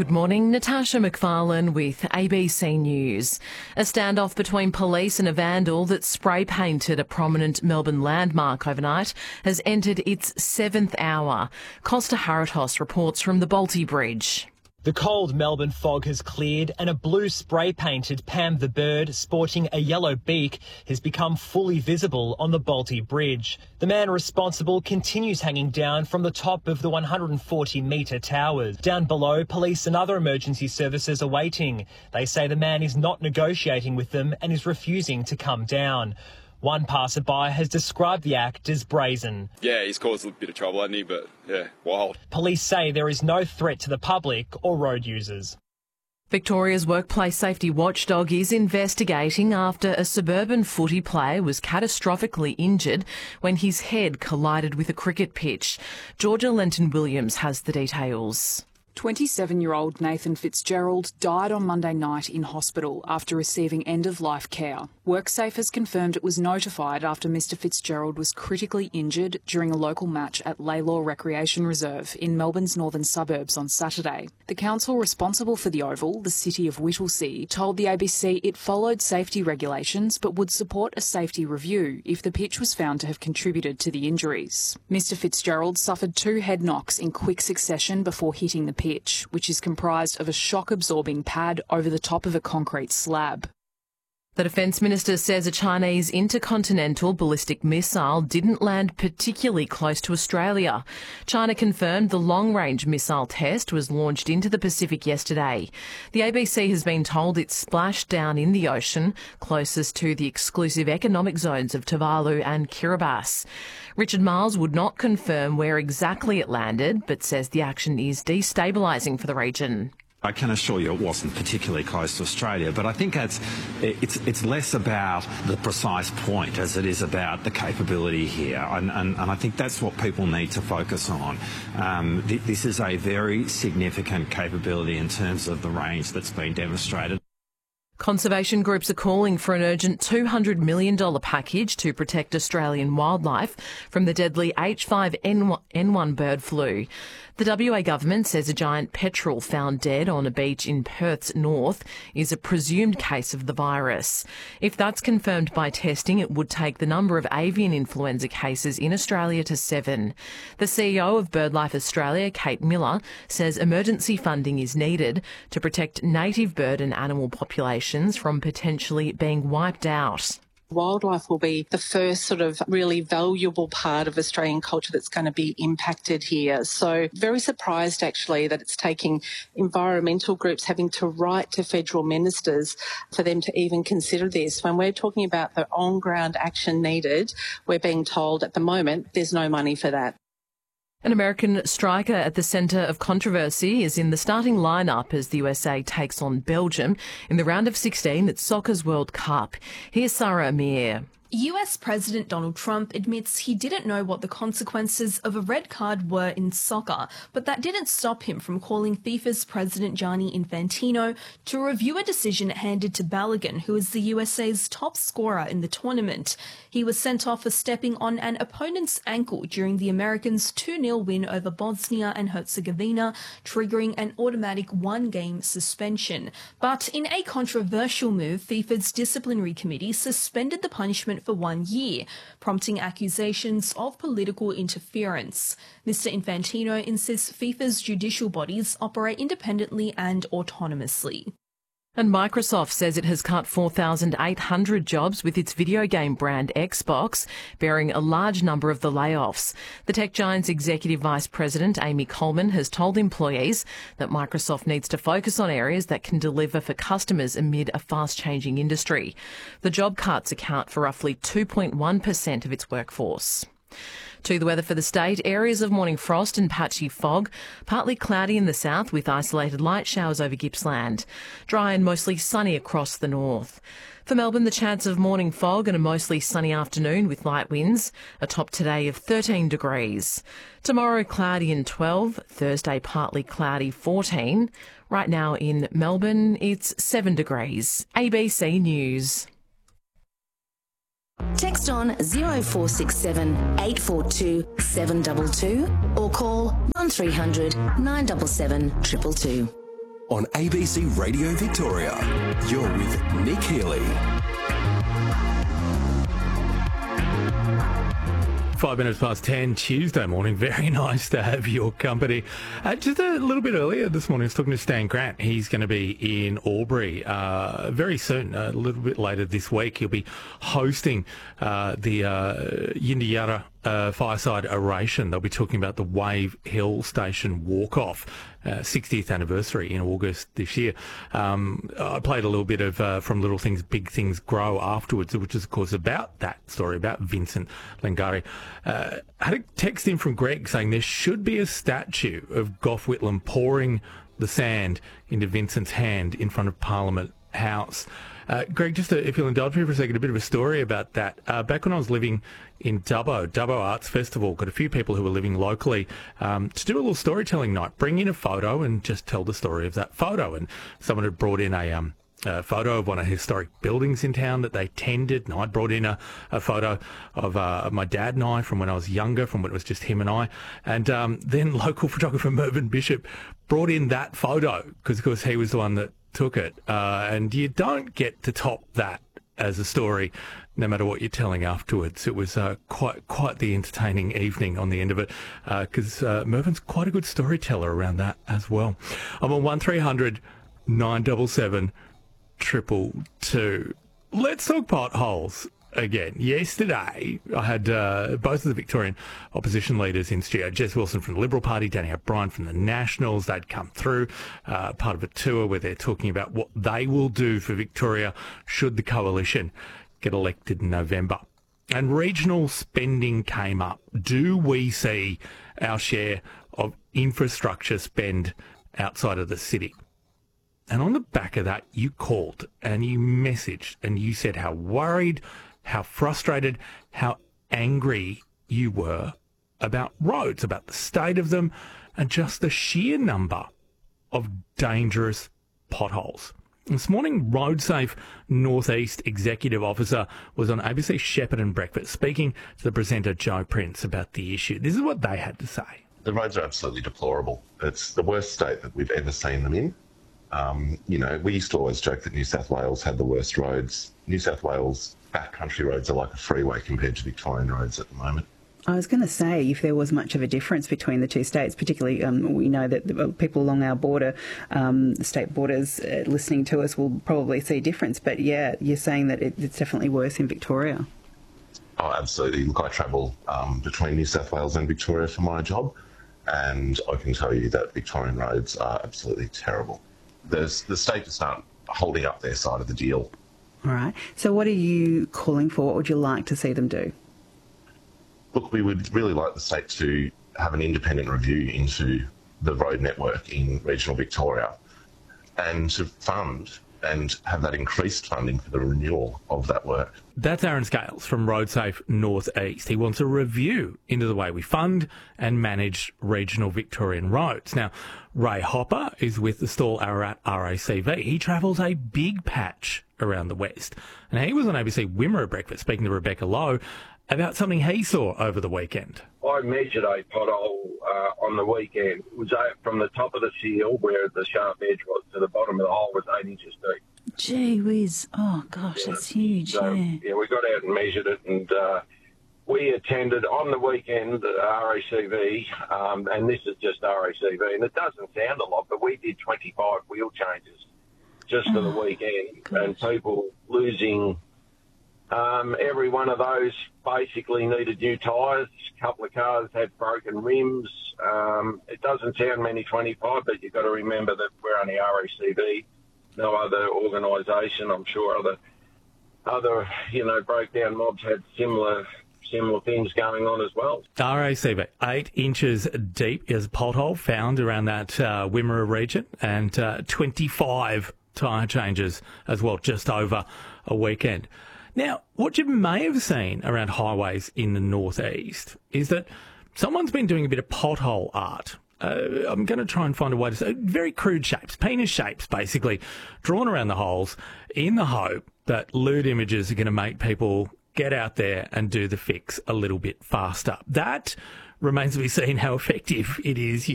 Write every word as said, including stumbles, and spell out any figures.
Good morning, Natasha McFarlane with A B C News. A standoff between police and a vandal that spray painted a prominent Melbourne landmark overnight has entered its seventh hour. Costa Haratos reports from the Bolte Bridge. The cold Melbourne fog has cleared and a blue spray-painted Pam the bird sporting a yellow beak has become fully visible on the Bolte Bridge. The man responsible continues hanging down from the top of the one hundred forty metre towers. Down below, police and other emergency services are waiting. They say the man is not negotiating with them and is refusing to come down. One passerby has described the act as brazen. Yeah, he's caused a bit of trouble, hasn't he? But, yeah, wild. Police say there is no threat to the public or road users. Victoria's workplace safety watchdog is investigating after a suburban footy player was catastrophically injured when his head collided with a cricket pitch. Georgia Lenton-Williams has the details. twenty-seven-year-old Nathan Fitzgerald died on Monday night in hospital after receiving end-of-life care. WorkSafe has confirmed it was notified after Mr Fitzgerald was critically injured during a local match at Laylaw Recreation Reserve in Melbourne's northern suburbs on Saturday. The council responsible for the oval, the City of Whittlesea, told the A B C it followed safety regulations but would support a safety review if the pitch was found to have contributed to the injuries. Mr Fitzgerald suffered two head knocks in quick succession before hitting the pitch, which is comprised of a shock-absorbing pad over the top of a concrete slab. The Defence Minister says a Chinese intercontinental ballistic missile didn't land particularly close to Australia. China confirmed the long-range missile test was launched into the Pacific yesterday. The A B C has been told it splashed down in the ocean closest to the exclusive economic zones of Tuvalu and Kiribati. Richard Marles would not confirm where exactly it landed, but says the action is destabilising for the region. I can assure you it wasn't particularly close to Australia, but I think it's, it's, it's less about the precise point as it is about the capability here, and, and, and I think that's what people need to focus on. Um, th this is a very significant capability in terms of the range that's been demonstrated. Conservation groups are calling for an urgent two hundred million dollars package to protect Australian wildlife from the deadly H five N one bird flu. The W A government says a giant petrel found dead on a beach in Perth's north is a presumed case of the virus. If that's confirmed by testing, it would take the number of avian influenza cases in Australia to seven. The C E O of BirdLife Australia, Kate Miller, says emergency funding is needed to protect native bird and animal populations from potentially being wiped out. Wildlife will be the first sort of really valuable part of Australian culture that's going to be impacted here. So very surprised actually that it's taking environmental groups having to write to federal ministers for them to even consider this. When we're talking about the on-ground action needed, we're being told at the moment there's no money for that. An American striker at the centre of controversy is in the starting lineup as the U S A takes on Belgium in the round of sixteen at Soccer's World Cup. Here's Sarah Amir. U S President Donald Trump admits he didn't know what the consequences of a red card were in soccer, but that didn't stop him from calling FIFA's President Gianni Infantino to review a decision handed to Balogun, who is the U S A's top scorer in the tournament. He was sent off for stepping on an opponent's ankle during the Americans' two nil win over Bosnia and Herzegovina, triggering an automatic one-game suspension. But in a controversial move, FIFA's disciplinary committee suspended the punishment for one year, prompting accusations of political interference. Mister Infantino insists FIFA's judicial bodies operate independently and autonomously. And Microsoft says it has cut four thousand eight hundred jobs with its video game brand Xbox, bearing a large number of the layoffs. The tech giant's executive vice president, Amy Coleman, has told employees that Microsoft needs to focus on areas that can deliver for customers amid a fast-changing industry. The job cuts account for roughly two point one percent of its workforce. To the weather for the state, areas of morning frost and patchy fog, partly cloudy in the south with isolated light showers over Gippsland. Dry and mostly sunny across the north. For Melbourne, the chance of morning fog and a mostly sunny afternoon with light winds, a top today of thirteen degrees. Tomorrow, cloudy and twelve, Thursday partly cloudy, fourteen. Right now in Melbourne, it's seven degrees. A B C News. Text on zero four six seven eight four two seven two two or call one three hundred nine seven seven two two two. on A B C Radio Victoria. You're with Nick Healy. Five minutes past ten, Tuesday morning. Very nice to have your company. Uh, just a little bit earlier this morning, I was talking to Stan Grant. He's going to be in Albury uh, very soon, a little bit later this week. He'll be hosting uh, the uh, Yindiyarra uh, Fireside Oration. They'll be talking about the Wave Hill Station walk-off. Uh, sixtieth anniversary in August this year. Um, I played a little bit of uh, From Little Things, Big Things Grow afterwards, which is, of course, about that story, about Vincent Lingiari. Uh, I had a text in from Greg saying there should be a statue of Gough Whitlam pouring the sand into Vincent's hand in front of Parliament House. Uh, Greg, just to, if you'll indulge me for a second, a bit of a story about that. Uh, back when I was living in Dubbo, Dubbo Arts Festival, got a few people who were living locally um, to do a little storytelling night, bring in a photo and just tell the story of that photo. And someone had brought in a um, a photo of one of the historic buildings in town that they tended, and I'd brought in a, a photo of, uh, of my dad and I from when I was younger, from when it was just him and I. And um, then local photographer Mervyn Bishop brought in that photo because, of course, he was the one that took it. Uh, and you don't get to top that as a story, no matter what you're telling afterwards. It was uh, quite quite the entertaining evening on the end of it, because uh, uh, Mervyn's quite a good storyteller around that as well. I'm on one three hundred nine seven seven triple two. Let's talk potholes again. Yesterday, I had uh, both of the Victorian opposition leaders in studio. Jess Wilson from the Liberal Party, Danny O'Brien from the Nationals. They'd come through, uh, part of a tour where they're talking about what they will do for Victoria should the coalition get elected in November. And regional spending came up. Do we see our share of infrastructure spend outside of the city? And on the back of that, you called and you messaged and you said how worried, how frustrated, how angry you were about roads, about the state of them, and just the sheer number of dangerous potholes. This morning, RoadSafe Northeast Executive Officer was on A B C Shepherd and Breakfast speaking to the presenter Joe Prince about the issue. This is what they had to say. The roads are absolutely deplorable. It's the worst state that we've ever seen them in. Um, you know, we used to always joke that New South Wales had the worst roads. New South Wales backcountry roads are like a freeway compared to Victorian roads at the moment. I was going to say, if there was much of a difference between the two states, particularly um, we know that the people along our border, um, the state borders uh, listening to us will probably see a difference. But yeah, you're saying that it, it's definitely worse in Victoria. Oh, absolutely. Look, I travel um, between New South Wales and Victoria for my job, and I can tell you that Victorian roads are absolutely terrible. There's, the state just aren't holding up their side of the deal. All right. So what are you calling for? What would you like to see them do? Look, we would really like the state to have an independent review into the road network in regional Victoria and to fund and have that increased funding for the renewal of that work. That's Aaron Scales from RoadSafe Northeast. He wants a review into the way we fund and manage regional Victorian roads. Now, Ray Hopper is with the Stall Ararat R A C V. He travels a big patch around the west. And he was on A B C Wimmera Breakfast speaking to Rebecca Lowe about something he saw over the weekend. I measured a pothole uh, on the weekend. It was uh, from the top of the seal where the sharp edge was to the bottom of the hole was eight inches deep. Gee whiz. Oh, gosh, yeah. That's huge, so, yeah. Yeah, we got out and measured it, and uh, we attended on the weekend at R A C V, um, and this is just R A C V, and it doesn't sound a lot, but we did twenty-five wheel changes just oh, for the weekend, gosh. And people losing... Um, every one of those basically needed new tyres. A couple of cars had broken rims. Um, it doesn't sound many twenty-five, but you've got to remember that we're only R A C V. No other organisation, I'm sure other, other, you know, breakdown mobs had similar similar things going on as well. R A C V, eight inches deep is a pothole found around that uh, Wimmera region, and uh, twenty-five tyre changes as well, just over a weekend. Now, what you may have seen around highways in the northeast is that someone's been doing a bit of pothole art. Uh, I'm going to try and find a way to say very crude shapes, penis shapes, basically, drawn around the holes in the hope that lewd images are going to make people get out there and do the fix a little bit faster. That remains to be seen how effective it is.